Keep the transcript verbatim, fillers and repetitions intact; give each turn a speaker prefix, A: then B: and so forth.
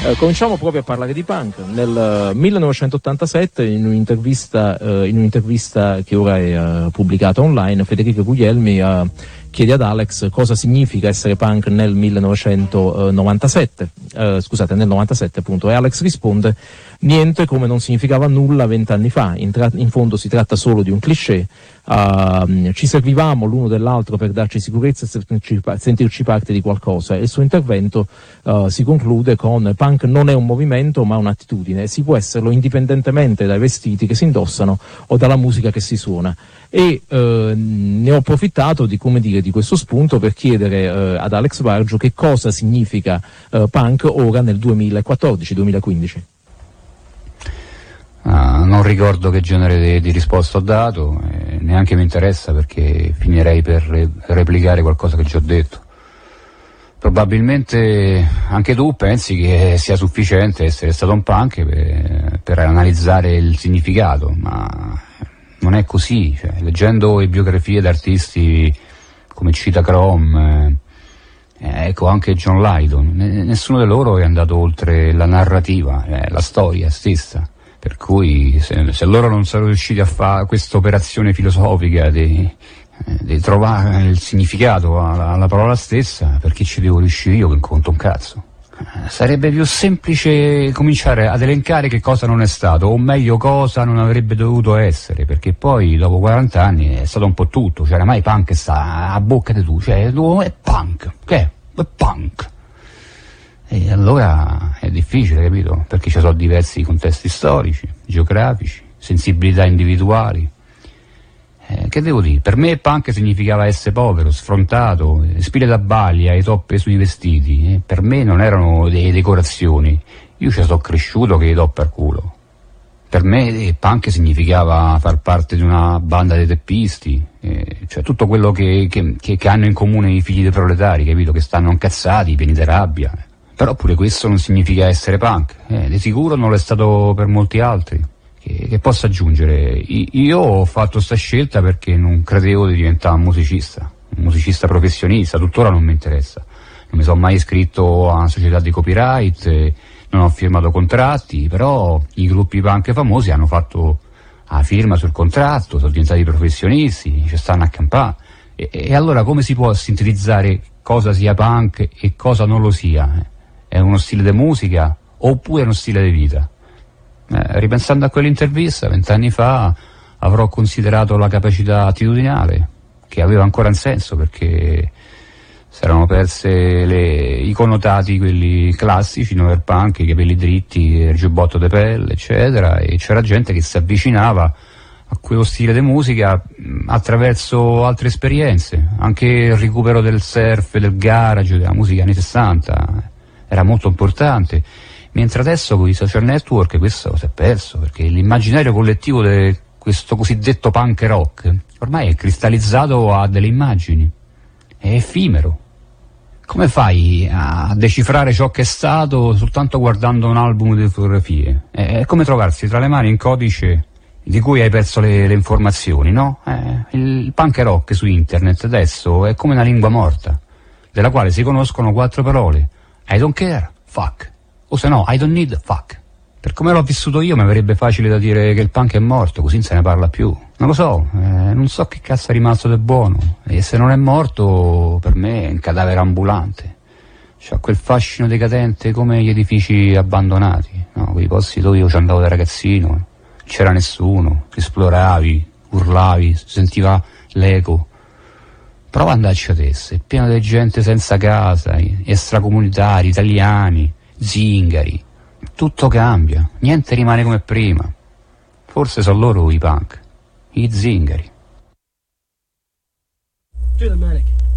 A: Eh, cominciamo proprio a parlare di punk. Nel uh, millenovecentottantasette, in un'intervista, uh, in un'intervista che ora è uh, pubblicata online, Federico Guglielmi uh, chiede ad Alex cosa significa essere punk nel millenovecentonovantasette, uh, scusate, nel novantasette appunto, e Alex risponde: niente come non significava nulla vent'anni fa, in, tra- in fondo si tratta solo di un cliché, uh, ci servivamo l'uno dell'altro per darci sicurezza e sentirci, sentirci parte di qualcosa. E il suo intervento uh, si conclude con: punk non è un movimento ma un'attitudine, si può esserlo indipendentemente dai vestiti che si indossano o dalla musica che si suona. E uh, ne ho approfittato di, come dire, di questo spunto per chiedere uh, ad Alex Vargio che cosa significa uh, punk ora nel duemilaquattordici duemilaquindici.
B: Ah, non ricordo che genere di, di risposta ho dato, eh, neanche mi interessa, perché finirei per re- replicare qualcosa che già ho detto. Probabilmente anche tu pensi che sia sufficiente essere stato un punk per, per analizzare il significato, ma non è così. Cioè, leggendo le biografie di artisti come Cita Chrome, eh, ecco anche John Lydon, n- nessuno di loro è andato oltre la narrativa, eh, la storia stessa. Per cui se, se loro non sono riusciti a fare questa operazione filosofica di, eh, di trovare il significato alla, alla parola stessa, perché ci devo riuscire io che conto un cazzo? Eh, sarebbe più semplice cominciare ad elencare che cosa non è stato, o meglio cosa non avrebbe dovuto essere, perché poi dopo quaranta anni è stato un po' tutto, cioè ormai punk sta a bocca di tu, cioè tu è punk, che è? È punk. E allora è difficile, capito? Perché ci sono diversi contesti storici, geografici, sensibilità individuali. Eh, che devo dire? Per me punk significava essere povero, sfrontato, spille da baglia e toppe sui vestiti. Eh, per me non erano delle decorazioni. Io ci sono cresciuto che i toppe al culo. Per me eh, punk significava far parte di una banda di teppisti, eh, cioè tutto quello che, che, che, che hanno in comune i figli dei proletari, capito? Che stanno incazzati, pieni di rabbia. Però pure questo non significa essere punk, eh, di sicuro non l'è stato per molti altri. Che, che posso aggiungere? I, io ho fatto sta scelta perché non credevo di diventare un musicista, un musicista professionista, tuttora non mi interessa. Non mi sono mai iscritto a una società di copyright, eh, non ho firmato contratti, però i gruppi punk famosi hanno fatto la firma sul contratto, sono diventati professionisti, ci stanno a campare. E, e allora come si può sintetizzare cosa sia punk e cosa non lo sia? Eh? È uno stile di musica oppure uno stile di vita? Eh, ripensando a quell'intervista vent'anni fa avrò considerato la capacità attitudinale, che aveva ancora un senso, perché si erano perse le, i connotati, quelli classici, no, punk, i capelli dritti, il giubbotto di pelle, eccetera, e c'era gente che si avvicinava a quello stile di musica attraverso altre esperienze, anche il recupero del surf, del garage, della musica anni sessanta era molto importante, mentre adesso con i social network questo si è perso, perché l'immaginario collettivo di questo cosiddetto punk rock ormai è cristallizzato a delle immagini, è effimero. Come fai a decifrare ciò che è stato soltanto guardando un album di fotografie? È come trovarsi tra le mani un codice di cui hai perso le, le informazioni, no? Eh, il punk rock su internet adesso è come una lingua morta, della quale si conoscono quattro parole: I don't care, fuck. O se no, I don't need, fuck. Per come l'ho vissuto io mi verrebbe facile da dire che il punk è morto, così non se ne parla più. Non lo so, eh, non so che cazzo è rimasto del buono. E se non è morto, per me è un cadavere ambulante. C'ha quel fascino decadente come gli edifici abbandonati, no? Quei posti dove io ci andavo da ragazzino, non c'era nessuno, esploravi, urlavi, si sentiva l'eco. Prova ad andarci adesso, è pieno di gente senza casa, extracomunitari, italiani, zingari. Tutto cambia, niente rimane come prima. Forse sono loro i punk, i zingari.
C: Do the mannequin.